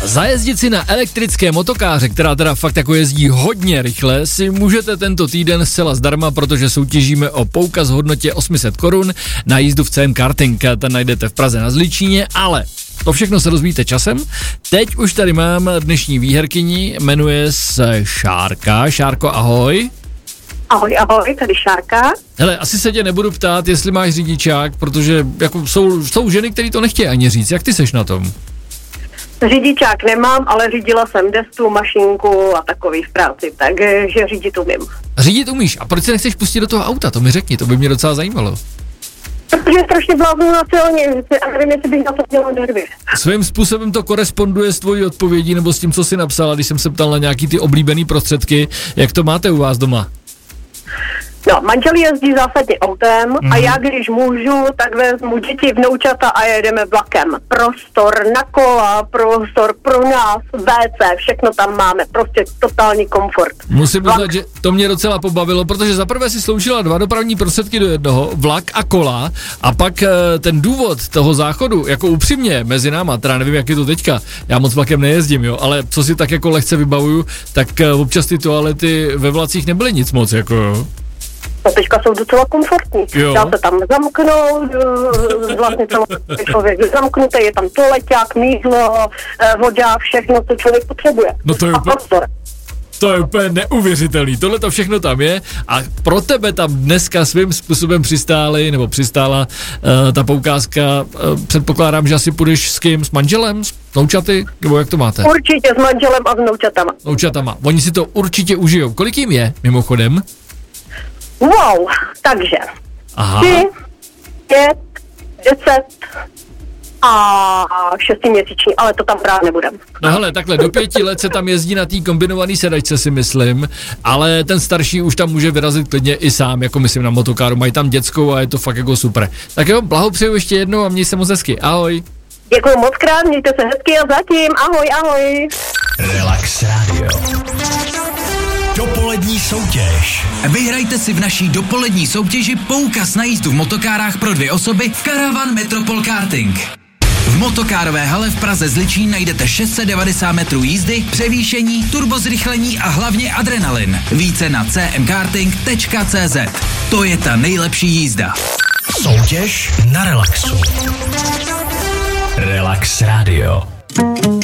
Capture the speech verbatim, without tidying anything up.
Zajezdit si na elektrické motokáře, která teda fakt jako jezdí hodně rychle, si můžete tento týden zcela zdarma, protože soutěžíme o poukaz v hodnotě osm set korun na jízdu v C M Karting. Ten najdete v Praze na Zličíně, ale to všechno se dozvíte časem. Teď už tady mám dnešní výherkyni, jmenuje se Šárka. Šárko, ahoj. Ahoj, ahoj, tady Šárka. Hele, asi se tě nebudu ptát, jestli máš řidičák, protože jako jsou, jsou ženy, které to nechtějí ani říct. Jak ty seš na tom? Řidičák nemám, ale řídila jsem destu, mašinku a takový v práci, takže řídit umím. Řídit umíš? A proč se nechceš pustit do toho auta? To mi řekni, to by mě docela zajímalo. Protože strašně bláznu na silnici a nevím, jestli bych na to měla nervy. Svým způsobem to koresponduje s tvojí odpovědí nebo s tím, co jsi napsala, když jsem se ptal na nějaký ty oblíbený prostředky. Jak to máte u vás doma? No, manžel jezdí zásadně autem mm. a já, když můžu, tak vezmu děti, vnoučata a jedeme vlakem. Prostor na kola, prostor pro nás, vé cé, všechno tam máme, prostě totální komfort. Musím uznat, že to mě docela pobavilo, protože zaprvé si sloučila dva dopravní prostředky do jednoho, vlak a kola, a pak ten důvod toho záchodu, jako upřímně, mezi náma, teda nevím, jak je to teďka, já moc vlakem nejezdím, jo, ale co si tak jako lehce vybavuju, tak občas ty toalety ve vlacích nebyly nic moc, jako jo. No teďka jsou docela komfortní. Jo. Dá se tam zamknout, vlastně celý člověk zamknutý, je tam toaleťák, mýdlo, voda, všechno, co člověk potřebuje. No to je úplně, to je úplně neuvěřitelný, tohle to všechno tam je a pro tebe tam dneska svým způsobem přistály, nebo přistála uh, ta poukázka, uh, předpokládám, že asi půjdeš s kým, s manželem, s vnoučaty, nebo jak to máte? Určitě s manželem a s vnoučatama. Vnoučatama, oni si to určitě užijou. Kolik jim je, mimochodem? Wow, takže Aha. tři, pět, deset a šestiměsíční, ale to tam brát nebudem. No hele, takhle, do pěti let se tam jezdí na té kombinované sedačce, si myslím, ale ten starší už tam může vyrazit klidně i sám, jako myslím na motokáru, mají tam dětskou a je to fakt jako super. Tak jo, blahopřeju ještě jednou a měj se moc hezky, ahoj. Děkuji moc krát, mějte se hezky a zatím, ahoj, ahoj. Relax Radio. Dopolední soutěž. Vyhrajte si v naší dopolední soutěži poukaz na jízdu v motokárách pro dvě osoby v Caravan Metropol Karting. V motokárové hale v Praze Zličín najdete šest set devadesát metrů jízdy, převýšení, turbozrychlení a hlavně adrenalin. Více na c m karting tečka c z. To je ta nejlepší jízda. Soutěž na relaxu. Relax Radio.